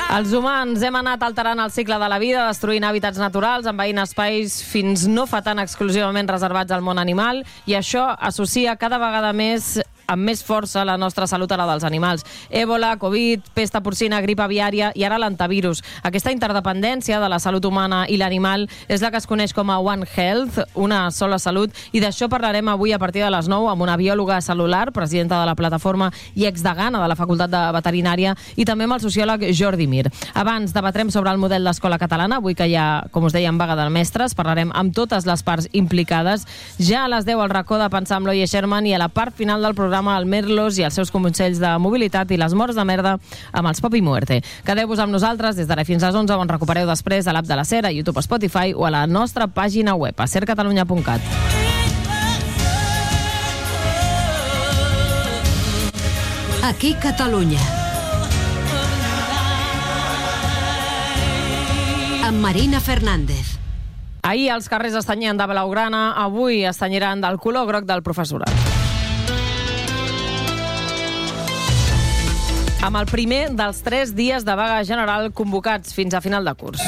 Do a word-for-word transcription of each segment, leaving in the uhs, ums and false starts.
Els humans hem anat alterant el cicle de la vida, destruint hàbitats naturals, envaint espais fins no fa tant exclusivament reservats al món animal, i això associa cada vegada més amb més força la nostra salut a la dels animals. Èbola, Covid, pesta porcina, grip aviària i ara l'antivirus. Aquesta interdependència de la salut humana i l'animal és la que es coneix com a One Health, una sola salut, i d'això parlarem avui a partir de les nou amb una biòloga cel·lular, presidenta de la plataforma i exdegana de la Facultat de Veterinària, i també amb el sociòleg Jordi Mir. Abans debatrem sobre el model d'escola catalana, avui que hi ha, com us deia, vaga de mestres, parlarem amb totes les parts implicades. Ja a les deu al racó de pensar amb l'Oye Sherman i a la part final del programa el Merlos i els seus consells de mobilitat i les morts de merda amb els Pop i Muerte. Quedeu-vos amb nosaltres des d'ara fins a les onze, on recupereu després a l'app de la SER, a YouTube, Spotify o a la nostra pàgina web, a ser catalunya punt cat. Aquí Catalunya. Amb Marina Fernández. Ahir els carrers es tenyien de blaugrana, avui es tenyiran del color groc del professorat. Amb el primer dels tres dies de vaga general convocats fins a final de curs.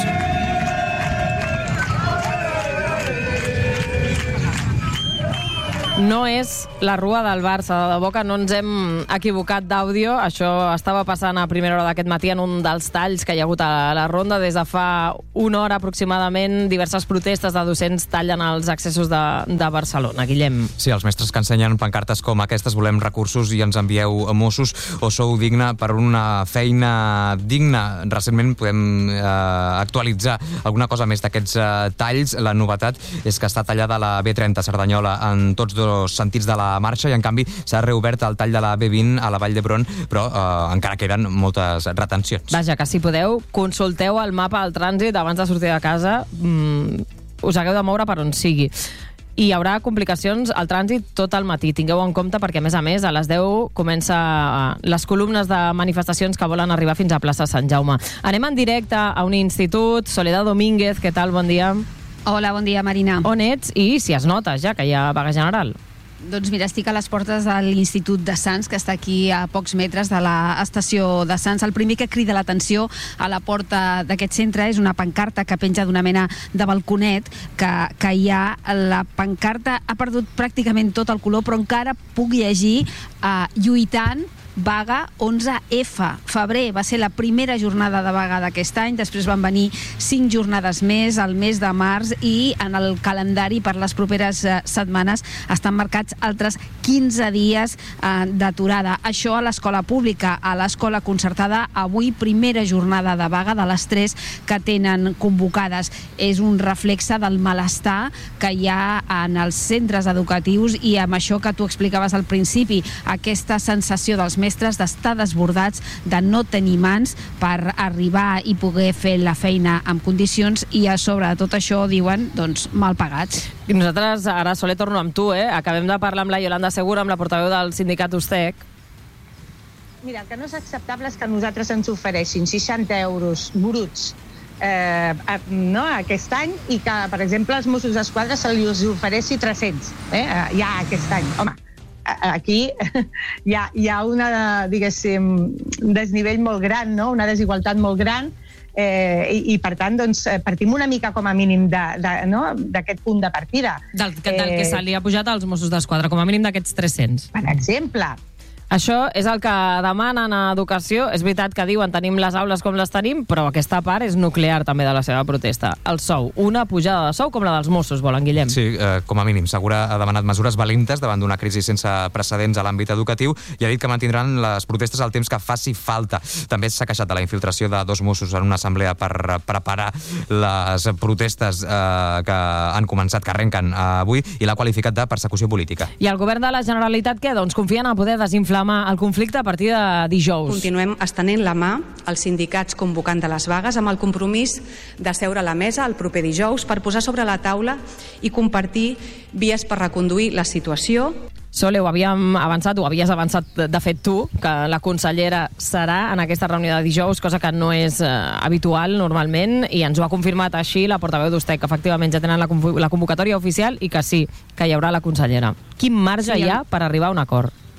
No és la rua del Barça, de debò que no ens hem equivocat d'àudio. Això estava passant a primera hora d'aquest matí en un dels talls que hi ha hagut a la ronda. Des de fa una hora aproximadament, diverses protestes de docents tallen els accessos de, de Barcelona. Guillem. Sí, els mestres que ensenyen pancartes com aquestes: volem recursos i ens envieu a Mossos, o sou digne per una feina digna. Recentment podem eh, actualitzar alguna cosa més d'aquests eh, talls. La novetat és que està tallada la B trenta Cerdanyola en tots dos sentits de la marxa, i en canvi s'ha reobert el tall de la B vint a la Vall d'Hebron, però eh, encara queden moltes retencions. Vaja, que si podeu, consulteu el mapa del trànsit abans de sortir de casa. Mm, us hagueu de moure per on sigui. I hi haurà complicacions al trànsit tot el matí. Tingueu en compte perquè, a més a més, a les deu comença les columnes de manifestacions que volen arribar fins a plaça Sant Jaume. Anem en directe a un institut. Soledad Domínguez, què tal? Bon dia. Hola, bon dia, Marina. On ets i si es nota ja que hi ha vaga general? Doncs mira, estic a les portes de l'Institut de Sants, que està aquí a pocs metres de l'estació de Sants. El primer que crida l'atenció a la porta d'aquest centre és una pancarta que penja d'una mena de balconet, que, que hi ha. La pancarta ha perdut pràcticament tot el color, però encara puc llegir eh, lluitant vaga onze F. Febrer va ser la primera jornada de vaga d'aquest any, després van venir cinc jornades més al mes de març, i en el calendari per les properes eh, setmanes estan marcats altres quinze dies eh, d'aturada. Això a l'escola pública. A l'escola concertada, avui primera jornada de vaga de les tres que tenen convocades. És un reflexe del malestar que hi ha en els centres educatius, i amb això que tu explicaves al principi, aquesta sensació dels mestres d'estar desbordats, de no tenir mans per arribar i poder fer la feina amb condicions, i a sobre de tot això, diuen, doncs, mal pagats. I nosaltres, ara, Sole, torno amb tu, eh? Acabem de parlar amb la Yolanda Segura, amb la portaveu del sindicat Ustec. Mira, el que no és acceptable és que a nosaltres ens ofereixin seixanta euros bruts eh, no, aquest any, i que, per exemple, als Mossos d'Esquadra se li ofereixi tres-cents, eh, ja aquest any. Home, aquí hi ha, hi ha una, diguéssim, un desnivell molt gran, no? Una desigualtat molt gran, eh, i, i per tant doncs, partim una mica com a mínim de, de, no? d'aquest punt de partida. Del, del eh, que se li ha pujat als Mossos d'Esquadra, com a mínim d'aquests tres-cents. Per exemple. Això és el que demanen a Educació. És veritat que diuen tenim les aules com les tenim, però aquesta part és nuclear també de la seva protesta. El sou, una pujada de sou com la dels Mossos, volen, Guillem. Sí, eh, com a mínim. Segura ha demanat mesures valentes davant d'una crisi sense precedents a l'àmbit educatiu, i ha dit que mantindran les protestes el temps que faci falta. També s'ha queixat de la infiltració de dos Mossos en una assemblea per preparar les protestes eh, que han començat, que arrenquen eh, avui, i l'ha qualificat de persecució política. I el govern de la Generalitat, què? Doncs confien a poder desinflar el conflicte a partir de dijous. Continuem estenent la mà als sindicats convocant de les vagues, amb el compromís de seure a la mesa el proper dijous per posar sobre la taula i compartir vies per reconduir la situació. Sole, ho havíem avançat, ho havies avançat de fet tu, que la consellera serà en aquesta reunió de dijous, cosa que no és eh, habitual normalment, i ens ho ha confirmat així la portaveu d'Ustec, que efectivament ja tenen la, la convocatòria oficial i que sí, que hi haurà la consellera. Quin marge sí, hi ha per arribar a un acord?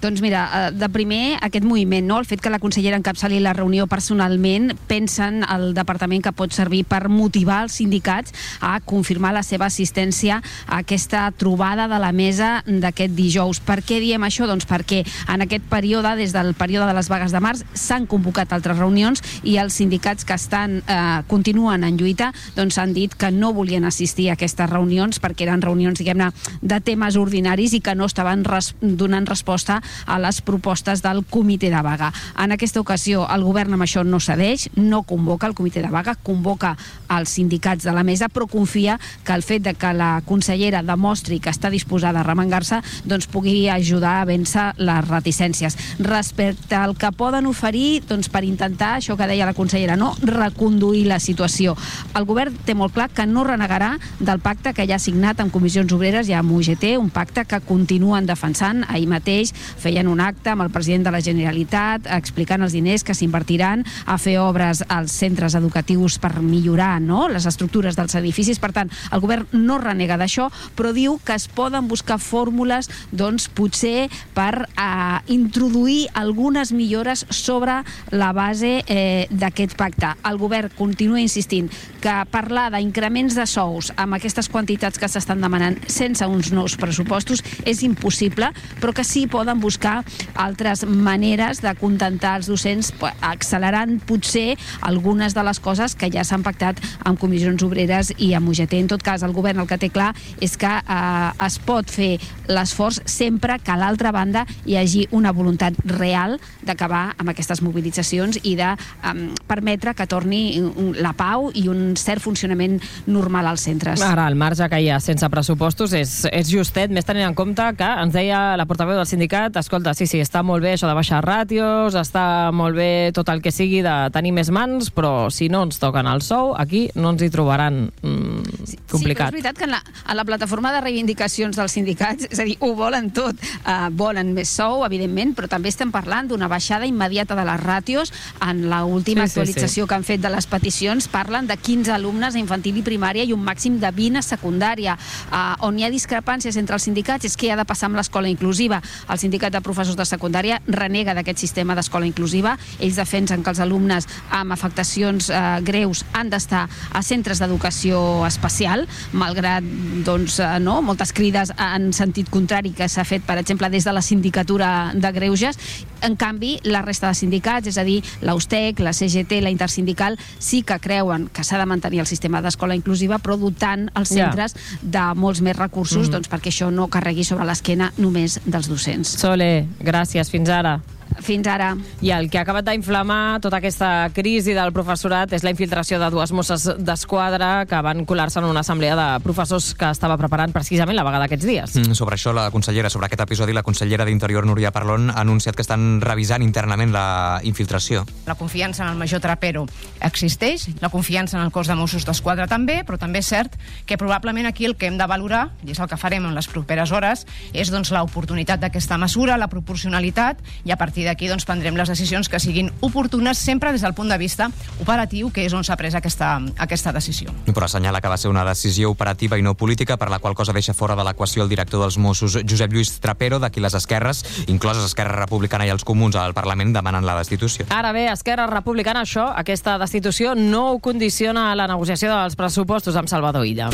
Doncs mira, de primer, aquest moviment, no? El fet que la consellera encapçali la reunió personalment, pensen el departament que pot servir per motivar els sindicats a confirmar la seva assistència a aquesta trobada de la mesa d'aquest dijous. Per què diem això? Doncs perquè en aquest període, des del període de les vagues de març, s'han convocat altres reunions i els sindicats que estan eh, continuen en lluita doncs han dit que no volien assistir a aquestes reunions perquè eren reunions, diguem-ne, de temes ordinaris i que no estaven res, donant resposta a les propostes del comitè de vaga. En aquesta ocasió el govern amb això no cedeix, no convoca el comitè de vaga, convoca els sindicats de la mesa, però confia que el fet de que la consellera demostri que està disposada a remengar-se doncs pugui ajudar a vèncer les reticències. Respecte al que poden oferir doncs per intentar, això que deia la consellera, no reconduir la situació. El govern té molt clar que no renegarà del pacte que ja ha signat amb Comissions Obreres i amb U G T, un pacte que continuen defensant. Ahir mateix feien un acte amb el president de la Generalitat explicant els diners que s'invertiran a fer obres als centres educatius per millorar, no?, les estructures dels edificis. Per tant, el govern no renega d'això, però diu que es poden buscar fórmules, doncs, potser per eh, introduir algunes millores sobre la base eh, d'aquest pacte. El govern continua insistint que parlar d'increments de sous amb aquestes quantitats que s'estan demanant sense uns nous pressupostos és impossible, però que sí poden buscar altres maneres de contentar els docents, accelerant potser algunes de les coses que ja s'han pactat amb Comissions Obreres i amb U G T. En tot cas, el govern el que té clar és que eh, es pot fer l'esforç sempre que a l'altra banda hi hagi una voluntat real d'acabar amb aquestes mobilitzacions i de eh, permetre que torni la pau i un cert funcionament normal als centres. Ara, el marge que hi ha sense pressupostos és, és justet, més tenint en compte que ens deia la portaveu del sindicat, escolta, sí, sí, està molt bé això de baixar ràtios, està molt bé tot el que sigui de tenir més mans, però si no ens toquen el sou, aquí no ens hi trobaran. Mm, complicat. Sí, però és veritat que en la, en la plataforma de reivindicacions dels sindicats, és a dir, ho volen tot. Uh, volen més sou, evidentment, però també estem parlant d'una baixada immediata de les ràtios. En l'última sí, actualització sí, sí. que han fet de les peticions parlen de quinze alumnes a infantil i primària i un màxim de vint a secundària. Uh, on hi ha discrepàncies entre els sindicats és què ha de passar amb l'escola inclusiva. El sindicat de professors de secundària renega d'aquest sistema d'escola inclusiva. Ells defensen que els alumnes amb afectacions uh, greus han d'estar a centres d'educació especial, malgrat doncs, uh, no, moltes crides en sentit contrari que s'ha fet, per exemple, des de la sindicatura de Greuges. En canvi, la resta de sindicats, és a dir, la U S T E C, la C G T, la Intersindical, sí que creuen que s'ha de mantenir el sistema d'escola inclusiva, però dotant els centres yeah. de molts més recursos, mm-hmm. doncs perquè això no carregui sobre l'esquena només dels docents. Sole, gràcies. Fins ara. Fins ara. I el que ha acabat d'inflamar tota aquesta crisi del professorat és la infiltració de dues Mosses d'Esquadra que van colar-se en una assemblea de professors que estava preparant precisament la vaga d'aquests dies. Mm, sobre això, la consellera, sobre aquest episodi, la consellera d'Interior, Núria Parlon, ha anunciat que estan revisant internament la infiltració. La confiança en el major Trapero existeix, la confiança en el cos de Mossos d'Esquadra també, però també és cert que probablement aquí el que hem de valorar, i és el que farem en les properes hores, és doncs l'oportunitat d'aquesta mesura, la proporcionalitat, i a partir d'aquí doncs, prendrem les decisions que siguin oportunes sempre des del punt de vista operatiu, que és on s'ha pres aquesta, aquesta decisió. Però assenyala que va ser una decisió operativa i no política, per la qual cosa deixa fora de l'equació el director dels Mossos, Josep Lluís Trapero, d'aquí les esquerres, incloses Esquerra Republicana i els Comuns al Parlament, demanen la destitució. Ara bé, Esquerra Republicana, això, aquesta destitució, no ho condiciona a la negociació dels pressupostos amb Salvador Illa.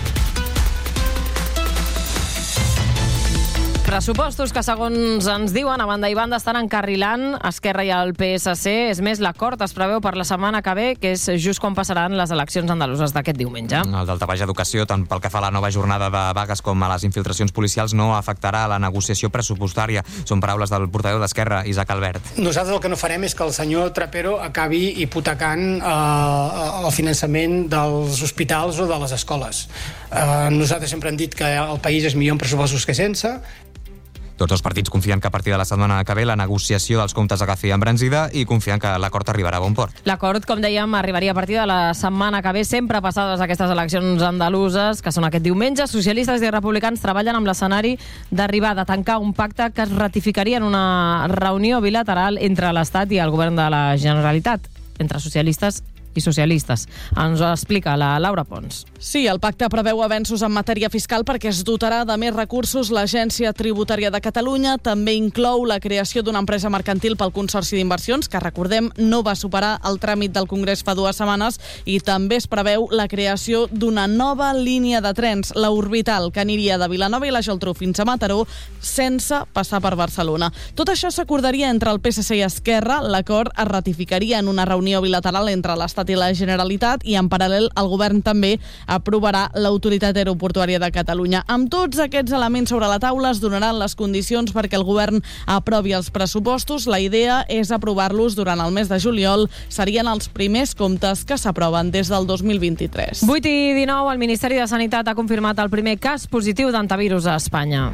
Pressupostos que, segons ens diuen, a banda i banda estan encarrilant Esquerra i el P S C. És més, l'acord es preveu per la setmana que ve, que és just quan passaran les eleccions andaluses d'aquest diumenge. El daltabaix Educació, tant pel que fa a la nova jornada de vagues com a les infiltracions policials, no afectarà la negociació pressupostària. Són paraules del portaveu d'Esquerra, Isaac Albert. Nosaltres el que no farem és que el senyor Trapero acabi hipotecant eh, el finançament dels hospitals o de les escoles. Eh, nosaltres sempre hem dit que el país és millor en pressupostos que sense. Tots els partits confien que a partir de la setmana que ve la negociació dels comptes agafi embranzida i confien que l'acord arribarà a bon port. L'acord, com dèiem, arribaria a partir de la setmana que ve, sempre passades aquestes eleccions andaluses, que són aquest diumenge. Socialistes i republicans treballen amb l'escenari d'arribar a tancar un pacte que es ratificaria en una reunió bilateral entre l'Estat i el govern de la Generalitat, entre socialistes i socialistes. Ens ho explica la Laura Pons. Sí, el pacte preveu avenços en matèria fiscal perquè es dotarà de més recursos l'Agència Tributària de Catalunya. També inclou la creació d'una empresa mercantil pel Consorci d'Inversions, que recordem no va superar el tràmit del Congrés fa dues setmanes, i també es preveu la creació d'una nova línia de trens, la Orbital, que aniria de Vilanova i la Geltrú fins a Mataró sense passar per Barcelona. Tot això s'acordaria entre el P S C i Esquerra. L'acord es ratificaria en una reunió bilateral entre l'Estat i la Generalitat i, en paral·lel, el govern també aprovarà l'Autoritat Aeroportuària de Catalunya. Amb tots aquests elements sobre la taula es donaran les condicions perquè el govern aprovi els pressupostos. La idea és aprovar-los durant el mes de juliol. Serien els primers comptes que s'aproven des del dos mil vint-i-tres. vuit i dinou, el Ministeri de Sanitat ha confirmat el primer cas positiu d'antivirus a Espanya.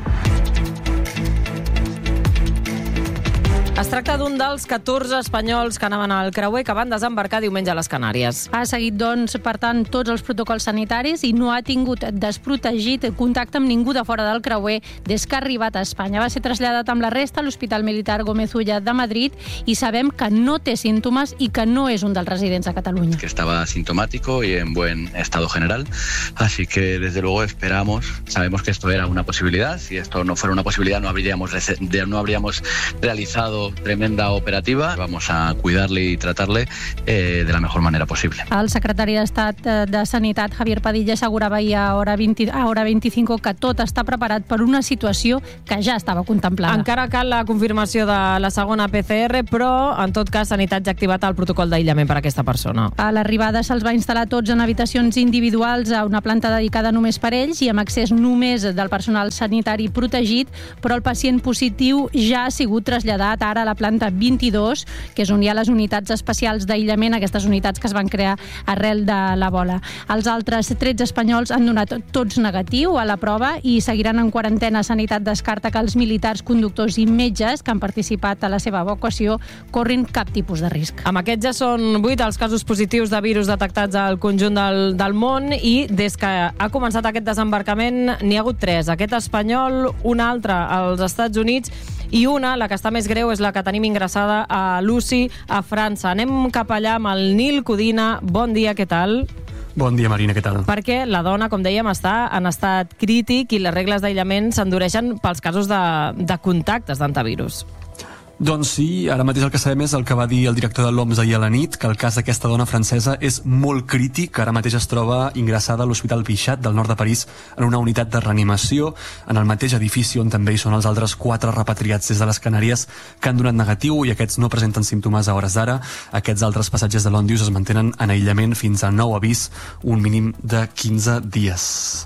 Es tracta d'un dels catorze espanyols que anaven al creuer que van desembarcar diumenge a les Canàries. Ha seguit, doncs, per tant, tots els protocols sanitaris i no ha tingut desprotegit contacte amb ningú de fora del creuer des que ha arribat a Espanya. Va ser traslladat amb la resta a l'Hospital Militar Gómez Ulla de Madrid i sabem que no té símptomes i que no és un dels residents a Catalunya. Que estaba sintomático y en buen estado general, así que desde luego esperamos, sabemos que esto era una posibilidad, si esto no fuera una posibilidad no habríamos, no habríamos realizado tremenda operativa. Vamos a cuidarle y tratarle eh, de la mejor manera posible. El secretari d'Estat de Sanitat, Javier Padilla, assegurava ahir a Hora, vint, a Hora vint-i-cinc que tot està preparat per una situació que ja estava contemplada. Encara cal la confirmació de la segona P C R, però en tot cas Sanitat ja ha activat el protocol d'aïllament per a aquesta persona. A l'arribada se'ls va instal·lar tots en habitacions individuals a una planta dedicada només per ells i amb accés només del personal sanitari protegit, però el pacient positiu ja ha sigut traslladat ara a la planta vint-i-dos, que és on hi ha les unitats especials d'aïllament, aquestes unitats que es van crear arrel de l'Ebola. Els altres tretze espanyols han donat tots negatiu a la prova i seguiran en quarantena. Sanitat descarta que els militars, conductors i metges que han participat a la seva evacuació corrin cap tipus de risc. Amb aquests ja són vuit els casos positius de virus detectats al conjunt del, del món i des que ha començat aquest desembarcament n'hi ha hagut tres. Aquest espanyol, un altre als Estats Units i una, la que està més greu, és la que tenim ingressada a l'U C I a França. Anem cap allà amb el Nil Codina. Bon dia, què tal? Bon dia, Marina, què tal? Perquè la dona, com dèiem, està en estat crític i les regles d'aïllament s'endureixen pels casos de, de contactes d'antivirus. Doncs sí, ara mateix el que sabem és el que va dir el director de l'O M S ahir a la nit, que el cas d'aquesta dona francesa és molt crític, que ara mateix es troba ingressada a l'Hospital Bichat del nord de París en una unitat de reanimació, en el mateix edifici on també hi són els altres quatre repatriats des de les Canàries que han donat negatiu i aquests no presenten símptomes a hores d'ara. Aquests altres passatgers de l'Ondius es mantenen en aïllament fins a nou avís, un mínim de quinze dies.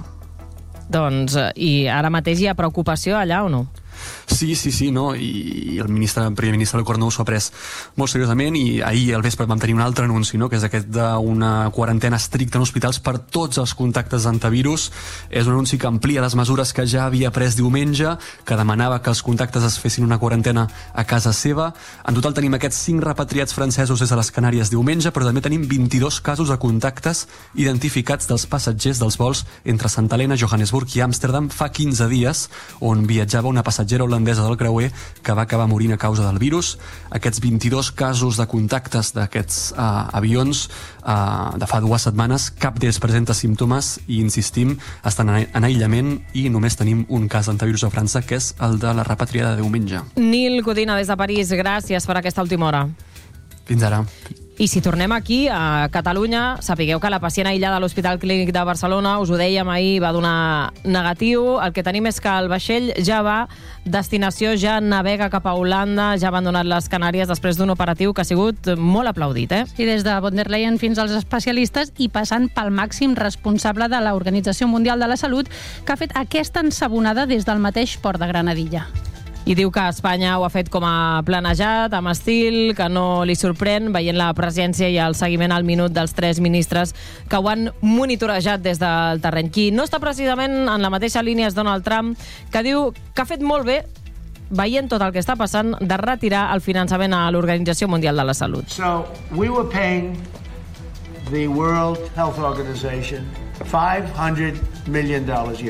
Doncs, i ara mateix hi ha preocupació allà o no? Sí, sí, sí, no? I el ministre, el primer ministre del Cornou s'ho ha pres molt seriosament i ahir al vespre vam tenir un altre anunci, no? Que és aquest d'una quarantena estricta en hospitals per tots els contactes d'antivirus. És un anunci que amplia les mesures que ja havia pres diumenge, que demanava que els contactes es fessin una quarantena a casa seva. En total tenim aquests cinc repatriats francesos des de les Canàries diumenge, però també tenim vint-i-dos casos de contactes identificats dels passatgers dels vols entre Santa Helena, Johannesburg i Amsterdam fa quinze dies, on viatjava una passatgera holandesa del creuer que va acabar morint a causa del virus. Aquests vint-i-dos casos de contactes d'aquests uh, avions uh, de fa dues setmanes, cap d'ells presenta símptomes i, insistim, estan en aïllament i només tenim un cas d'antivirus a França, que és el de la repatriada de diumenge. Nil Codina, des de París, gràcies per aquesta última hora. Fins ara. I si tornem aquí, a Catalunya, sapigueu que la pacient aïllada a l'Hospital Clínic de Barcelona, us ho dèiem ahir, va donar negatiu. El que tenim és que el vaixell ja va, destinació ja navega cap a Holanda, ja ha abandonat les Canàries després d'un operatiu que ha sigut molt aplaudit, eh? Sí, des de von der Leyen fins als especialistes i passant pel màxim responsable de l'Organització Mundial de la Salut, que ha fet aquesta ensabonada des del mateix port de Granadilla. I diu que Espanya ho ha fet com a planejat, amb estil, que no li sorprèn, veient la presència i el seguiment al minut dels tres ministres que ho han monitorejat des del terreny. Qui no està precisament en la mateixa línia és Donald Trump, que diu que ha fet molt bé, veient tot el que està passant, de retirar el finançament a l'Organització Mundial de la Salut. So, we were paying the World Health Organization five hundred million dollars a year.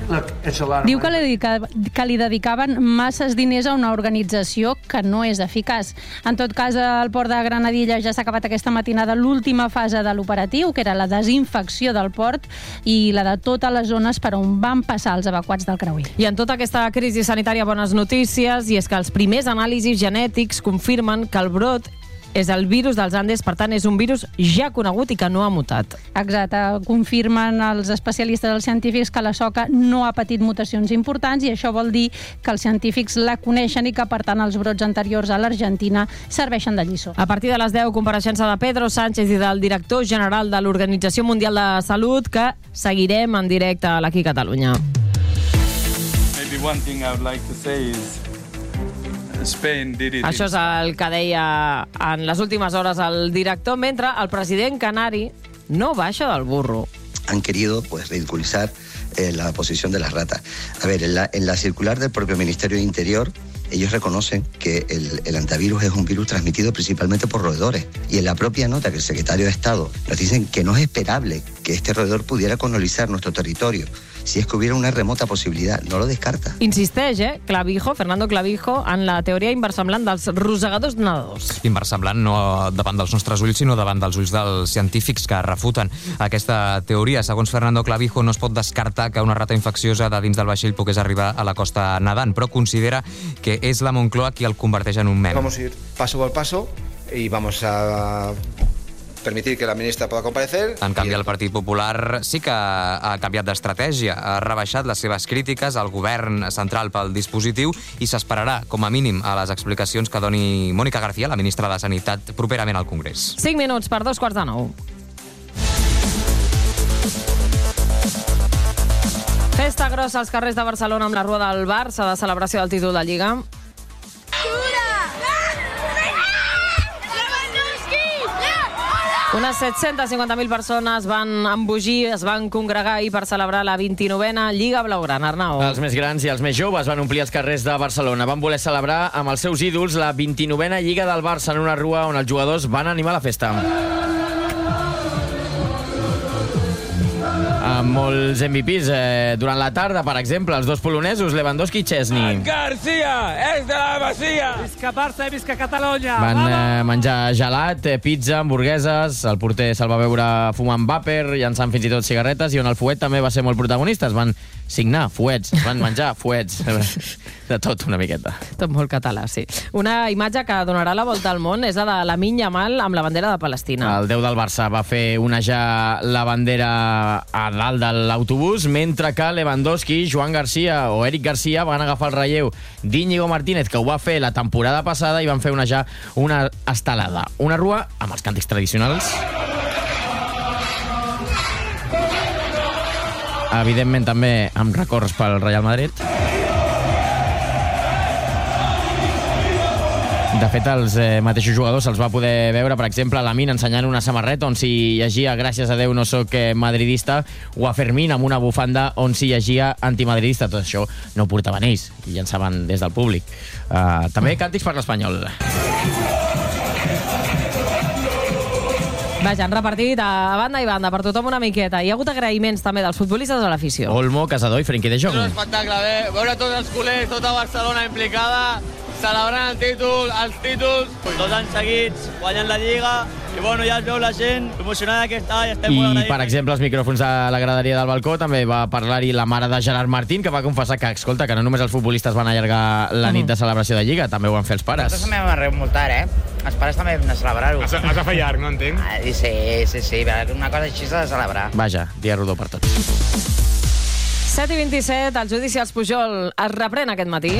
Look, it's a lot of Diu que li, dedica, que li dedicaven masses diners a una organització que no és eficaç. En tot cas, al port de Granadilla ja s'ha acabat aquesta matinada l'última fase de l'operatiu, que era la desinfecció del port i la de totes les zones per on van passar els evacuats del creuer. I en tota aquesta crisi sanitària, bones notícies, i és que els primers anàlisis genètics confirmen que el brot és el virus dels Andes, per tant, és un virus ja conegut i que no ha mutat. Exacte. Confirmen els especialistes, els científics, que la soca no ha patit mutacions importants i això vol dir que els científics la coneixen i que, per tant, els brots anteriors a l'Argentina serveixen de lliçó. A partir de les deu, compareixença de Pedro Sánchez i del director general de l'Organització Mundial de Salut, que seguirem en directe a l'Aquí Catalunya. Maybe one thing I would like to say is Spain did it. Això és el que deia en les últimes hores el director, mentre el president canari no baixa del burro. Han querido pues ridiculizar eh, la posición de las ratas. A ver, en la, en la circular del propio Ministerio de Interior, ellos reconocen que el, el antivirus es un virus transmitido principalmente por roedores. Y en la propia nota que el secretario de Estado nos dicen que no es esperable que este roedor pudiera colonizar nuestro territorio si es que hubiera una remota possibilitat. No lo descarta. Insisteix, eh, Clavijo, Fernando Clavijo, en la teoria inversemblant dels rosegadors nedadors. Inversemblant no davant dels nostres ulls, sinó davant dels ulls dels científics que refuten aquesta teoria. Segons Fernando Clavijo, no es pot descartar que una rata infecciosa de dins del vaixell pogués arribar a la costa nedant, però considera que és la Moncloa qui el converteix en un mem. Vamos a ir paso por paso y vamos a permitir que la ministra pueda comparecer. En canvi, el Partit Popular sí que ha canviat d'estratègia. Ha rebaixat les seves crítiques al govern central pel dispositiu i s'esperarà, com a mínim, a les explicacions que doni Mónica García, la ministra de Sanitat, properament al Congrés. Cinc minuts per dos quarts de nou. Festa grossa als carrers de Barcelona amb la Rua del Barça de celebració del títol de Lliga. Unes set-centes cinquanta mil persones van embogir, es van congregar ahir per celebrar la vint-i-novena Lliga Blaugrana. Arnau. Els més grans i els més joves van omplir els carrers de Barcelona. Van voler celebrar amb els seus ídols la vint-i-novena Lliga del Barça en una rua on els jugadors van animar la festa. Amb molts M V Ps eh, durant la tarda, per exemple, els dos polonesos, Lewandowski i Chesney. García, és de la Masia! Visca Barça i visca Catalunya! Van eh, menjar gelat, eh, pizza, hamburgueses, el porter se'l va veure fumant vàper, llançant fins i tot cigarretes, i on el fuet també va ser molt protagonista. Es van signar fuets, es van menjar fuets, de tot una miqueta. Tot molt català, sí. Una imatge que donarà la volta al món és la de Lamine Yamal amb la bandera de Palestina. El déu del Barça va fer onejar la bandera a dalt de l'autobús, mentre que Lewandowski, Joan Garcia o Eric Garcia van agafar el relleu d'Íñigo Martínez, que ho va fer la temporada passada, i van fer onejar una estelada. Una rua amb els càntics tradicionals. Evidentment també amb records pel Real Madrid. De fet, els eh, mateixos jugadors se'ls va poder veure, per exemple, a Lamine ensenyant una samarreta on s'hi llegia "Gràcies a Déu no soc eh, madridista", o a Fermín amb una bufanda on s'hi llegia "Antimadridista". Tot això no ho portaven ells, i llançaven des del públic. Uh, també càntics per l'Espanyol. Vaja, han repartit a banda i banda per tothom una miqueta. Hi ha hagut agraïments també dels futbolistes de l'afició. Olmo, Casador i Frenkie de Jong. Un espectacle, bé. Veure tots els culers, tota Barcelona implicada, celebrant el títol, els títols, dos anys seguits, guanyant la Lliga, i bueno, ja es veu la gent emocionada que està i estem I, molt agraïts. per exemple, als micròfons de la graderia del balcó també va parlar-hi la mare de Gerard Martín, que va confessar que, escolta, que no només els futbolistes van allargar la nit de celebració de Lliga, també ho van fer els pares. Nosaltres també vam arribar molt tard, eh? Els pares també vam celebrar-ho. Has, has de fer llarg, no entenc? Ah, sí, sí, sí, una cosa així s'ha de celebrar. Vaja, dia rodó per tots. set i vint-i-set, el judici als Pujol es reprèn aquest matí.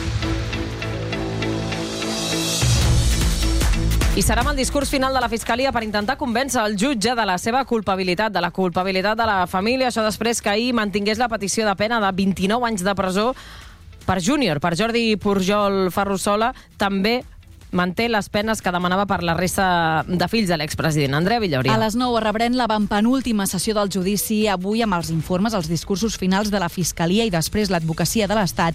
I serà amb el discurs final de la Fiscalia per intentar convèncer el jutge de la seva culpabilitat, de la culpabilitat de la família. Això després que ahir mantingués la petició de pena de vint-i-nou anys de presó per Júnior, per Jordi Pujol Ferrusola. També manté les penes que demanava per la resta de fills de l'expresident. Andrea Villauria. A les nou es reprèn la penúltima sessió del judici, avui amb els informes, els discursos finals de la Fiscalia i després l'advocacia de l'Estat,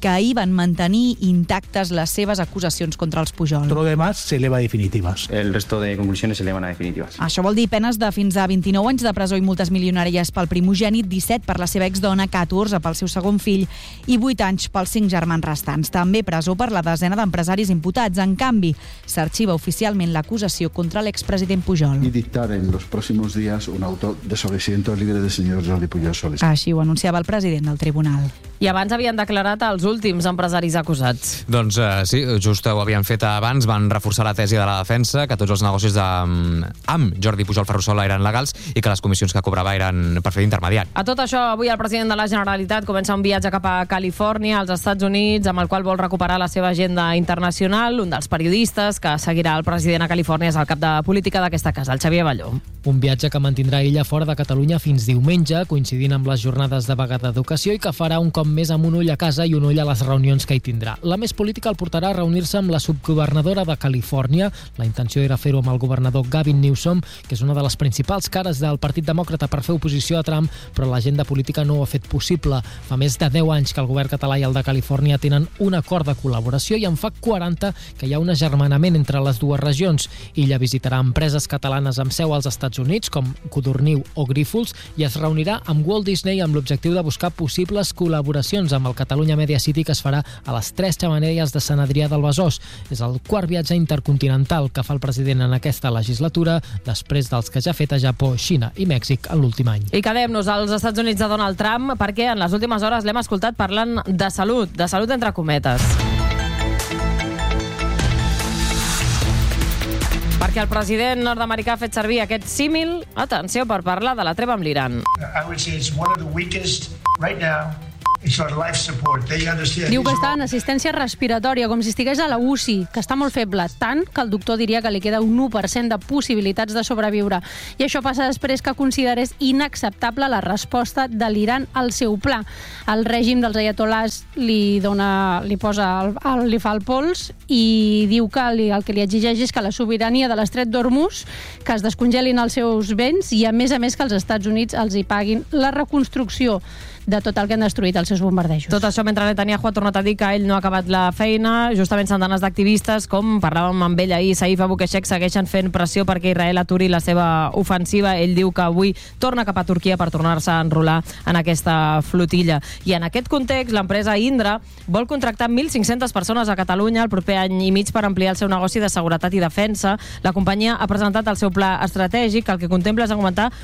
que ahir van mantenir intactes les seves acusacions contra els Pujol. Todo lo demás se eleva a definitivas. El resto de conclusiones se elevan a definitivas. Això vol dir penes de fins a vint-i-nou anys de presó i multes milionàries pel primogènit, disset per la seva exdona, catorze pel seu segon fill i vuit anys pels cinc germans restants. També presó per la desena d'empresaris imputats. En canvi, s'arxiva oficialment l'acusació contra l'expresident Pujol. Y dictar en los próximos días un auto de sobreseimiento libre del señor Jordi Pujol Solís. Així ho anunciava el president del tribunal. I abans havien declarat els últims empresaris acusats. Doncs uh, sí, just ho havien fet abans, van reforçar la tesi de la defensa, que tots els negocis de, um, amb Jordi Pujol Ferrusola eren legals i que les comissions que cobrava eren per fer d'intermediari. A tot això, avui el president de la Generalitat comença un viatge cap a Califòrnia, als Estats Units, amb el qual vol recuperar la seva agenda internacional. Un dels periodistes que seguirà el president a Califòrnia és el cap de política d'aquesta casa, el Xavier Balló. Un viatge que mantindrà ella fora de Catalunya fins diumenge, coincidint amb les jornades de vaga d'educació, i que farà un cop més amb un ull a casa i un ull a les reunions que hi tindrà. La més política el portarà a reunir-se amb la subgovernadora de Califòrnia. La intenció era fer-ho amb el governador Gavin Newsom, que és una de les principals cares del Partit Demòcrata per fer oposició a Trump, però l'agenda política no ho ha fet possible. Fa més de deu anys que el govern català i el de Califòrnia tenen un acord de col·laboració i en fa quaranta que hi ha un agermanament entre les dues regions. Ella visitarà empreses catalanes amb seu als Estats Units, com Codorniu o Grífols, i es reunirà amb Walt Disney amb l'objectiu de buscar possibles col·laboracions amb el Catalunya Media City, que es farà a les Tres Xemeneies de Sant Adrià del Besòs. És el quart viatge intercontinental que fa el president en aquesta legislatura, després dels que ja ha fet a Japó, Xina i Mèxic en l'últim any. I quedem-nos als Estats Units de Donald Trump, perquè en les últimes hores l'hem escoltat parlant de salut, de salut entre cometes. Perquè el president nord-americà ha fet servir aquest símil, atenció, per parlar de la treva amb l'Iran. I would say it's one of the weakest right now. It's our life support. They understand. Diu que està en assistència respiratòria, com si estigués a la U C I, que està molt feble, tant que el doctor diria que li queda un u per cent de possibilitats de sobreviure. I això passa després que considerés inacceptable la resposta de l'Iran al seu pla. El règim dels ayatolás li dona, li posa, el, el, li fa el pols i diu que li, el que li exigeix és que la sobirania de l'estret d'Hormuz, que es descongelin els seus béns i, a més a més, que els Estats Units els hi paguin la reconstrucció de tot el que han destruït els seus bombardejos. Tot això mentre Netanyahu ha tornat a dir que ell no ha acabat la feina. Justament centenars d'activistes, com parlàvem amb ell ahir, Saif Abukeshek, segueixen fent pressió perquè Israel aturi la seva ofensiva. Ell diu que avui torna cap a Turquia per tornar-se a enrolar en aquesta flotilla. I en aquest context, l'empresa Indra vol contractar mil cinc-centes persones a Catalunya el proper any i mig per ampliar el seu negoci de seguretat i defensa. La companyia ha presentat el seu pla estratègic, que el que contempla és augmentar